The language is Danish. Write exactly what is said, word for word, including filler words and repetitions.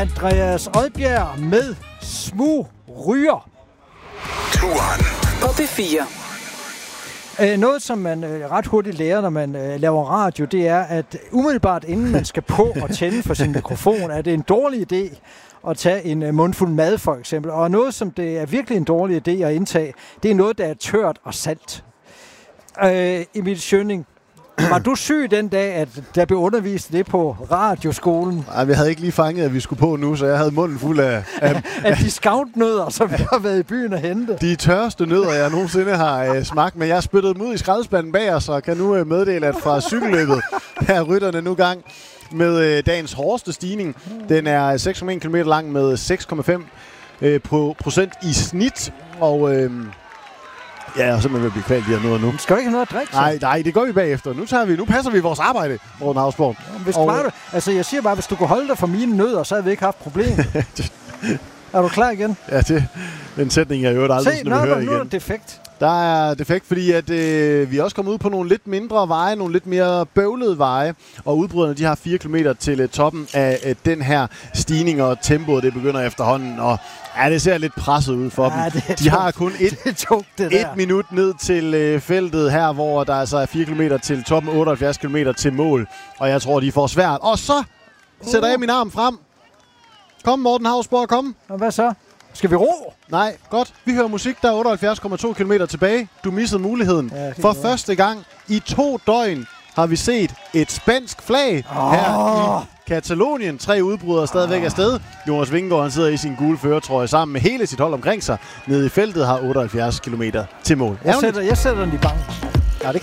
Andreas Odbjerg med Smug Ryger. Turen på P fire. Øh, noget, som man øh, ret hurtigt lærer, når man øh, laver radio, det er, at umiddelbart inden man skal på og tænde for sin mikrofon, er det en dårlig idé at tage en øh, mundfuld mad, for eksempel. Og noget, som det er virkelig en dårlig idé at indtage, det er noget, der er tørt og salt. Øh, Emil Schønning, var du syg den dag, at der blev undervist det på radioskolen? Nej, vi havde ikke lige fanget, at vi skulle på nu, så jeg havde munden fuld af... af, af discountnødder, som vi har været i byen og hente. De tørreste nødder, jeg nogensinde har øh, smagt, men jeg spyttede dem ud i skraldespanden bag os, og kan nu øh, meddele, at fra cykelløbet her er rytterne nu gang med øh, dagens hårdeste stigning. Den er seks komma en kilometer lang med seks komma fem øh, procent i snit, og... Øh, Ja, jeg er simpelthen ved at blive kvalt de her nødder nu. Skal du ikke have noget at drikke? Så? Nej, nej, det gør vi bagefter. Nu, tager vi, nu passer vi vores arbejde, Morten Hausborg. Hvis og, bare, altså, jeg siger bare, hvis du kunne holde dig for mine nødder, så havde vi ikke haft problem. Er du klar igen? Ja, det den sætning, jeg øvrigt aldrig, Se, når vi hører igen. Se, nu er det defekt. Der er defekt, fordi at, øh, vi er også kommet ud på nogle lidt mindre veje, nogle lidt mere bøvlede veje, og udbryderne de har fire kilometer til uh, toppen af uh, den her stigning, og tempoet det begynder efterhånden, og ja, det ser lidt presset ud for ja, dem. De tungt. har kun et, det tungt, det et minut ned til uh, feltet her, hvor der altså er fire kilometer til toppen, otteoghalvfjerds kilometer til mål, og jeg tror, de får svært. Og så sætter uh. jeg min arm frem. Kom, Morten Hausborg, kom. Og hvad så? Skal vi ro? Nej, godt. Vi hører musik, der er otteoghalvfjerds komma to kilometer tilbage. Du missede muligheden. Ja, For godt. første gang i to døgn har vi set et spansk flag oh. her i Katalonien. Tre udbrydere stadigvæk oh. afsted. Jonas Vingegaard, han sidder i sin gule førertrøje sammen med hele sit hold omkring sig. Nede i feltet har otteoghalvfjerds kilometer til mål. Jeg sætter, jeg sætter den i banken.